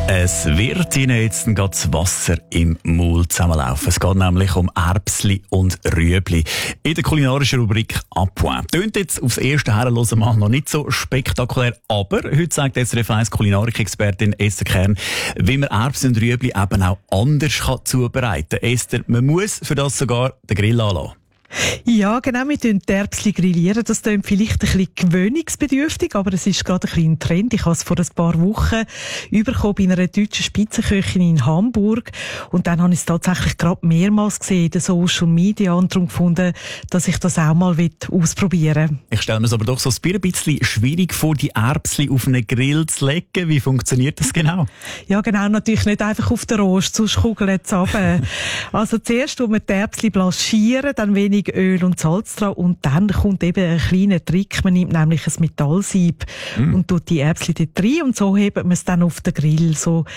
Es wird Ihnen jetzt gerade das Wasser im Maul zusammenlaufen. Es geht nämlich um Erbsli und Rüebli. In der kulinarischen Rubrik «À point». Tönt jetzt aufs erste Herrenhören mal noch nicht so spektakulär, aber heute sagt SRF 1 Kulinarik-Expertin Esther Kern, wie man Erbsen und Rüebli eben auch anders zubereiten kann. Esther, man muss für das sogar den Grill anlassen. Ja, genau, wir grillieren die Erbsli. Das klingt vielleicht ein bisschen gewöhnungsbedürftig, aber es ist gerade ein bisschen ein Trend. Ich habe es vor ein paar Wochen bekommen bei einer deutschen Spitzenköchin in Hamburg. Und dann habe ich es tatsächlich gerade mehrmals gesehen in den Social Media und darum gefunden, dass ich das auch mal ausprobieren will. Ich stelle mir es aber doch so ein bisschen schwierig vor, die Erbsli auf einen Grill zu legen. Wie funktioniert das genau? Ja, genau, natürlich nicht einfach auf den Rost, sonst kugelt es runter. Also zuerst tun wir die Erbsli blanchieren, dann wenig Öl und Salz dran und dann kommt eben ein kleiner Trick. Man nimmt nämlich ein Metallsieb und tut die Erbsli dort rein und so hebt man es dann auf den Grill. So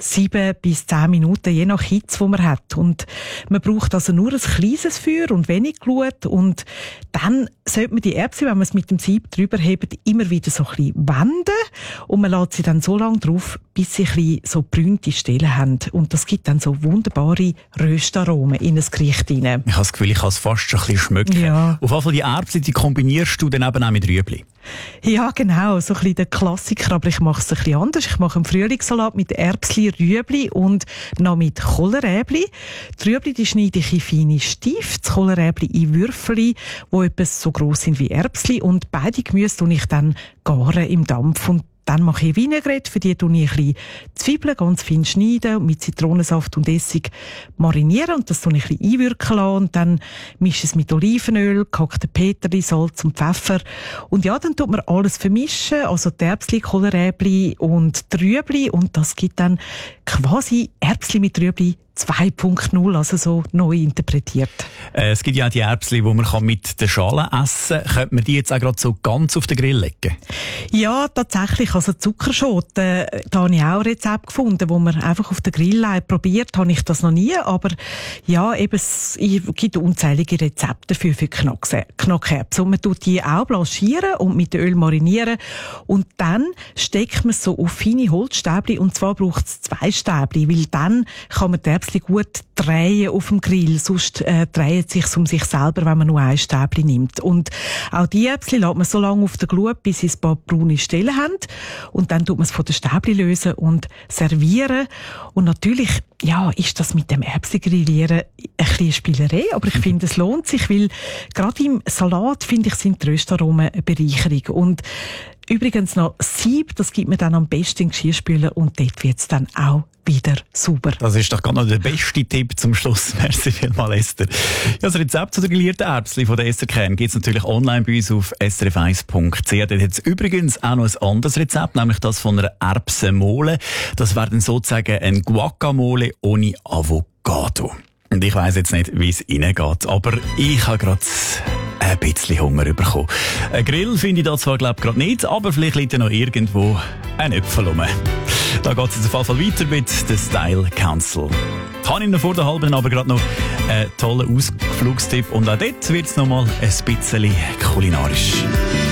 7 bis 10 Minuten, je nach Hitze, die man hat. Und man braucht also nur ein kleines Feuer und wenig Glut und dann sollte man die Erbsli, wenn man es mit dem Sieb drüber hebt, immer wieder so ein bisschen wenden und man lässt sie dann so lange drauf, bis sie ein bisschen so brünte Stellen haben. Und das gibt dann so wunderbare Röstaromen in ein Gericht rein. Ich habe das Gefühl, ich kann es fast schon ein bisschen schmecken. Ja. Auf jeden Fall die Erbsen, die kombinierst du dann eben auch mit Rüebli. Ja, genau, so ein bisschen der Klassiker, aber ich mache es ein bisschen anders. Ich mache einen Frühlingssalat mit Erbsli, Rüebli und noch mit Kohlrabi. Die Rüebli, die schneide ich in feine Stifte, das Kohlrabi in Würfel, die etwas so gross sind wie Erbsli und beide Gemüse tue ich dann garen im Dampf und dann mache ich Vinaigrette, für die tue ich ein bisschen Zwiebeln ganz fein schneiden und mit Zitronensaft und Essig marinieren und das tue ich ein bisschen einwirken lassen und dann mische es mit Olivenöl, gehackten Peterli, Salz und Pfeffer und ja, dann tut man alles vermischen, also die Erbsli, Kohlrabi und die Rüebli und das gibt dann quasi Erbsli mit Rüebli 2.0, also so neu interpretiert. Es gibt ja auch die Erbsli, die man mit der Schale essen kann. Könnte man die jetzt auch gerade so ganz auf den Grill legen? Ja, tatsächlich. Also Zuckerschoten, da habe ich auch ein Rezept gefunden, wo man einfach auf den Grill legt. Probiert habe ich das noch nie, aber ja, eben, es gibt unzählige Rezepte für Knackerbsen. Und man tut die auch blanchieren und mit Öl marinieren und dann steckt man so auf feine Holzstäbli und zwar braucht es 2 Stäbli, weil dann kann man die Erbsen gut drehen auf dem Grill, sonst dreht es sich um sich selber, wenn man nur ein Stäbli nimmt. Und auch die Erbsen lässt man so lange auf der Glut, bis sie ein paar braune Stellen haben. Und dann tut man es von den Stäbli lösen und servieren. Und natürlich, ja, ist das mit dem Erbsen-Grillieren ein bisschen Spielerei, aber ich finde, es lohnt sich, weil gerade im Salat, finde ich, sind die Röstaromen eine Bereicherung. Und übrigens noch Sieb, das gibt man dann am besten in Geschirrspüler und dort wird es dann auch wieder sauber. Das ist doch gerade noch der beste Tipp zum Schluss. Merci vielmals, Esther. Ja, das Rezept zu der grillierten Erbsli von der Esther Kern gibt es natürlich online bei uns auf srf1.ch. Dort hat es übrigens auch noch ein anderes Rezept, nämlich das von einer Erbsenmole. Das wäre dann sozusagen ein Guacamole ohne Avocado. Und ich weiss jetzt nicht, wie es reingeht, aber ich habe gerade ein bisschen Hunger bekommen. Ein Grill finde ich da zwar, glaube ich, gerade nicht, aber vielleicht liegt ja noch irgendwo ein Äpfel rum. Da geht es jetzt auf jeden Fall weiter mit The Style Council. Ich habe Ihnen vor der halben aber gerade noch einen tollen Ausflugstipp und auch dort wird es noch mal ein bisschen kulinarisch.